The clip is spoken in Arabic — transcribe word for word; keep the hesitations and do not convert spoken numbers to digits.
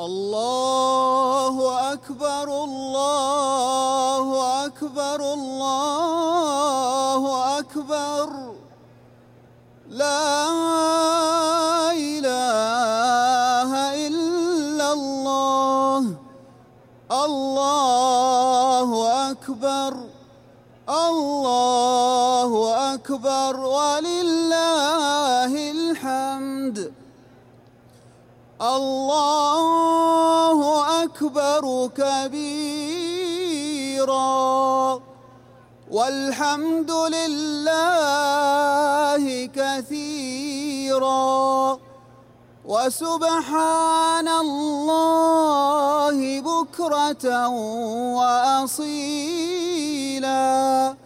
الله أكبر الله أكبر الله أكبر لا إله إلا الله الله أكبر الله أكبر ولله الحمد الله أكبر كبيرا والحمد لله كثيرا وسبحان الله بكرة وأصيلا.